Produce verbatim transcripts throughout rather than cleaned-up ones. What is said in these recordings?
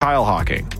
Kyle Hawking.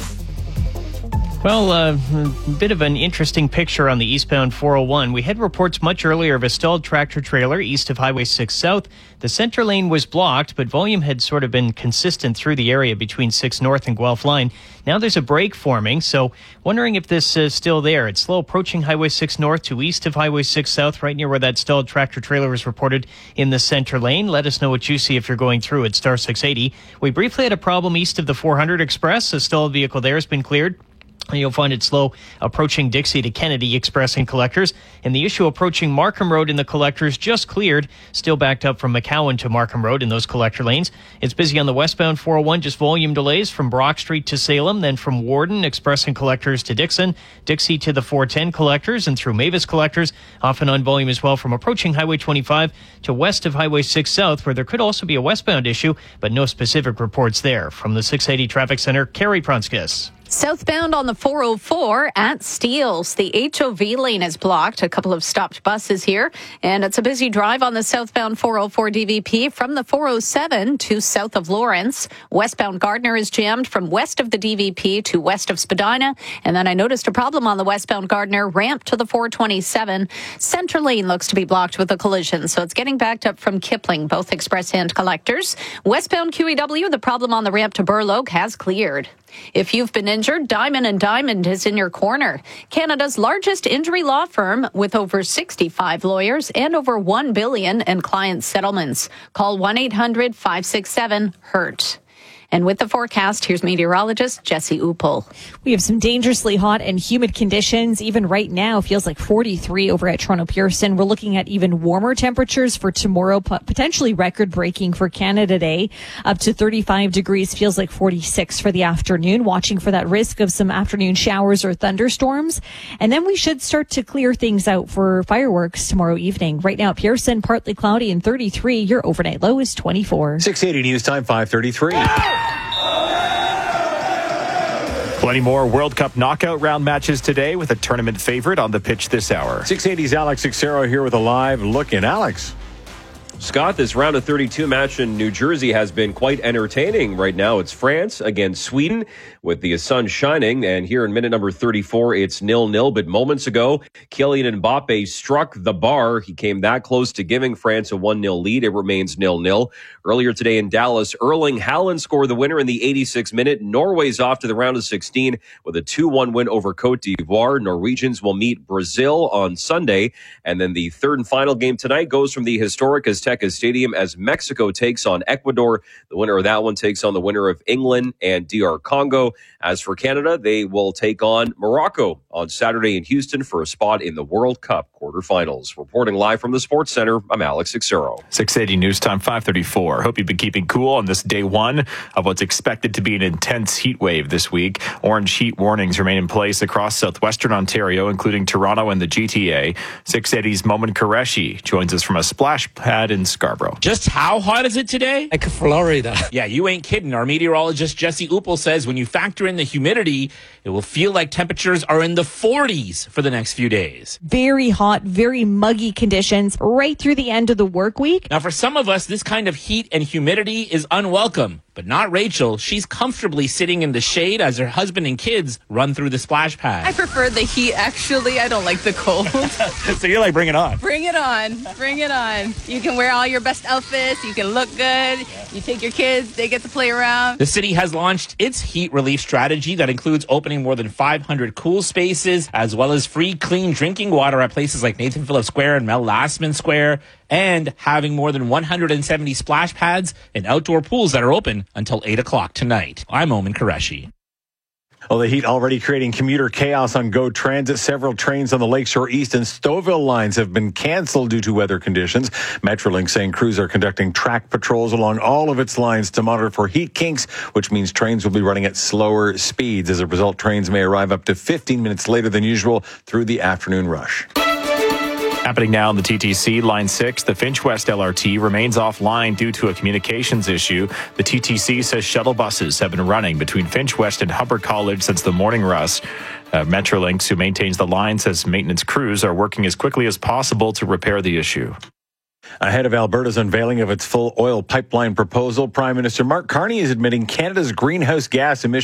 Well, uh, a bit of an interesting picture on the eastbound four oh one. We had reports much earlier of a stalled tractor-trailer east of Highway six South. The center lane was blocked, but volume had sort of been consistent through the area between six North and Guelph Line. Now there's a break forming, so wondering if this is still there. It's slow approaching Highway six North to east of Highway six South, right near where that stalled tractor-trailer was reported in the center lane. Let us know what you see if you're going through at star six eighty. We briefly had a problem east of the four hundred Express. A stalled vehicle there has been cleared. You'll find it slow approaching Dixie to Kennedy Express and Collectors. And the issue approaching Markham Road in the Collectors just cleared. Still backed up from McCowan to Markham Road in those collector lanes. It's busy on the westbound four oh one, just volume delays from Brock Street to Salem, then from Warden, Express and Collectors to Dixon, Dixie to the four ten Collectors, and through Mavis Collectors. Often on volume as well from approaching Highway twenty-five to west of Highway six South, where there could also be a westbound issue, but no specific reports there. From the six eighty Traffic Center, Carrie Prunskis. Southbound on the four oh four at Steeles. The H O V lane is blocked. A couple of stopped buses here. And it's a busy drive on the southbound four oh four D V P from the four oh seven to south of Lawrence. Westbound Gardner is jammed from west of the D V P to west of Spadina. And then I noticed a problem on the westbound Gardner ramp to the four twenty-seven. Center lane looks to be blocked with a collision. So it's getting backed up from Kipling, both express and collectors. Westbound Q E W, the problem on the ramp to Burloak has cleared. If you've been injured, Diamond and Diamond is in your corner. Canada's largest injury law firm with over sixty-five lawyers and over one billion dollars in client settlements. Call one eight hundred five six seven hurt. And with the forecast, here's meteorologist Jesse Uppel. We have some dangerously hot and humid conditions. Even right now, feels like forty-three over at Toronto Pearson. We're looking at even warmer temperatures for tomorrow, potentially record-breaking for Canada Day. Up to thirty-five degrees, feels like forty-six for the afternoon. Watching for that risk of some afternoon showers or thunderstorms. And then we should start to clear things out for fireworks tomorrow evening. Right now, Pearson, partly cloudy and thirty-three. Your overnight low is twenty-four. six eighty News Time, five thirty-three. Plenty more World Cup knockout round matches today with a tournament favorite on the pitch this hour. six eighty's Alex Xero here with a live look in. Alex. Scott, this round of thirty-two match in New Jersey has been quite entertaining. Right now, it's France against Sweden with the sun shining. And here in minute number thirty-four, it's nil-nil. But moments ago, Kylian Mbappe struck the bar. He came that close to giving France a one-nil lead. It remains nil-nil. Earlier today in Dallas, Erling Haaland scored the winner in the eighty-sixth minute. Norway's off to the round of sixteen with a two one win over Cote d'Ivoire. Norwegians will meet Brazil on Sunday. And then the third and final game tonight goes from the historic Azteca Stadium as Mexico takes on Ecuador. The winner of that one takes on the winner of England and D R Congo. As for Canada, they will take on Morocco on Saturday in Houston for a spot in the World Cup quarterfinals. Reporting live from the Sports Center, I'm Alex Xero. six eighty News Time, five thirty-four. Hope you've been keeping cool on this day one of what's expected to be an intense heat wave this week. Orange heat warnings remain in place across southwestern Ontario, including Toronto and the G T A. six eighty's Momin Qureshi joins us from a splash pad in Scarborough. Just how hot is it today? Like Florida. Yeah, you ain't kidding. Our meteorologist Jesse Uppel says when you factor in the humidity, it will feel like temperatures are in the forties for the next few days. Very hot, very muggy conditions right through the end of the work week. Now, for some of us, this kind of heat and humidity is unwelcome. But not Rachel. She's comfortably sitting in the shade as her husband and kids run through the splash pad. I prefer the heat, actually. I don't like the cold. So you're like, bring it on. Bring it on. Bring it on. You can wear all your best outfits. You can look good. You take your kids. They get to play around. The city has launched its heat relief strategy that includes opening more than five hundred cool spaces, as well as free, clean drinking water at places like Nathan Phillips Square and Mel Lastman Square, and having more than one hundred seventy splash pads and outdoor pools that are open until eight o'clock tonight. I'm Momin Qureshi. Well, the heat already creating commuter chaos on GO Transit. Several trains on the Lakeshore East and Stouffville lines have been canceled due to weather conditions. Metrolink saying crews are conducting track patrols along all of its lines to monitor for heat kinks, which means trains will be running at slower speeds. As a result, trains may arrive up to fifteen minutes later than usual through the afternoon rush. Happening now on the T T C, Line six, the Finch West L R T remains offline due to a communications issue. The T T C says shuttle buses have been running between Finch West and Hubbard College since the morning rush. Uh, Metrolinx, who maintains the line, says maintenance crews are working as quickly as possible to repair the issue. Ahead of Alberta's unveiling of its full oil pipeline proposal, Prime Minister Mark Carney is admitting Canada's greenhouse gas emissions